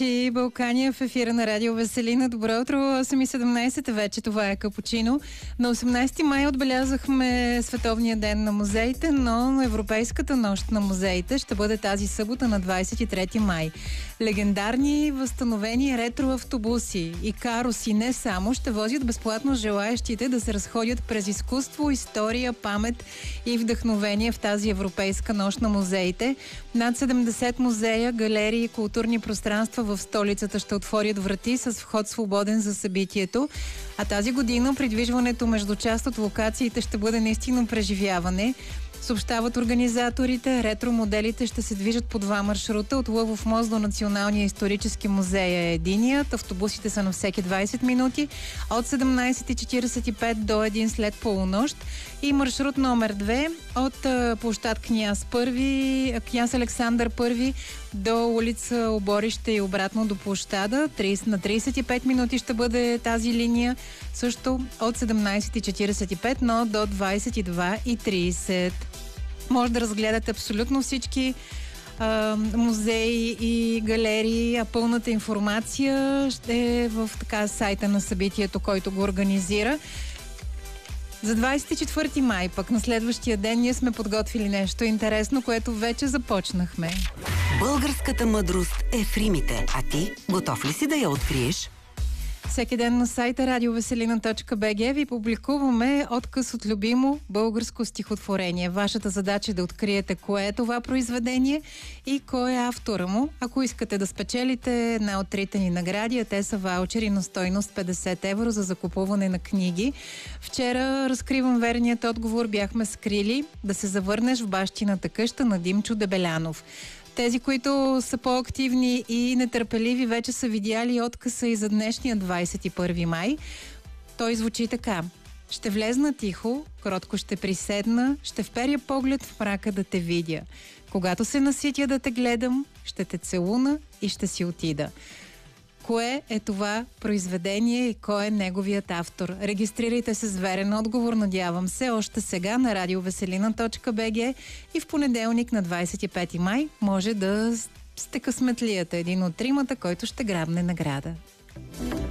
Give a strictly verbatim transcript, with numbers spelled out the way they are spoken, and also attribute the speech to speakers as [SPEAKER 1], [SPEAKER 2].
[SPEAKER 1] И Балкания в ефира на Радио Веселина. Добро утро, осем и седемнайсет вече, това е Капучино. На осемнайсети май отбелязахме Световния ден на музеите, но Европейската нощ на музеите ще бъде тази събота на двайсет и трети май. Легендарни възстановени ретро автобуси и каруси не само ще возят безплатно желаящите да се разходят през изкуство, история, памет и вдъхновение в тази Европейска нощ на музеите. Над седемдесет музея, галерии и културни пространства в столицата ще отворят врати с вход свободен за събитието. А тази година придвижването между част от локациите ще бъде наистина преживяване. Съобщават организаторите, ретро-моделите ще се движат по два маршрута. От Лъвов мост до Националния исторически музей е единият. Автобусите са на всеки двайсет минути. От седемнайсет и четирийсет и пет до един след полунощ. И маршрут номер две от площад Княз първи, Княз Александър първи до улица Оборище и обратно до площада. На трийсет и пет минути ще бъде тази линия. Също от седемнайсет и четирийсет и пет, но до двайсет и два и трийсет. Може да разгледате абсолютно всички а, музеи и галерии, а пълната информация ще е в така сайта на събитието, който го организира. За двайсет и четвърти май, пък на следващия ден, ние сме подготвили нещо интересно, което вече започнахме.
[SPEAKER 2] Българската мъдрост е в римите, а ти готов ли си да я откриеш?
[SPEAKER 1] Всеки ден на сайта радиовеселина точка би джи ви публикуваме откъс от любимо българско стихотворение. Вашата задача е да откриете кое е това произведение и кой е автора му. Ако искате да спечелите една от трите ни награди, а те са ваучери на стойност петдесет евро за закупуване на книги. Вчера разкривам верният отговор, бяхме скрили да се завърнеш в бащината къща на Димчо Дебелянов. Тези, които са по-активни и нетърпеливи, вече са видяли откъса и за днешния двайсет и първи май. Той звучи така. Ще влезна тихо, кротко ще приседна, ще вперя поглед в мрака да те видя. Когато се наситя да те гледам, ще те целуна и ще си отида. Кое е това произведение и кой е неговият автор? Регистрирайте се с верен отговор, надявам се, още сега на радиовеселина точка би джи и в понеделник на двайсет и пети май може да сте късметлията, един от тримата, който ще грабне награда.